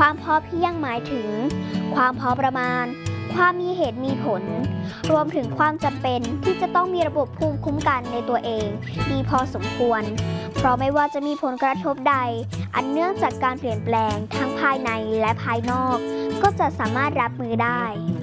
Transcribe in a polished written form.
ความพอเพียงหมายถึงความพอประมาณความมีเหตุมีผลรวมถึงความจำเป็นที่จะต้องมีระบบภูมิคุ้มกันในตัวเองดีพอสมควรเพราะไม่ว่าจะมีผลกระทบใดอันเนื่องจากการเปลี่ยนแปลงทั้งภายในและภายนอกก็จะสามารถรับมือได้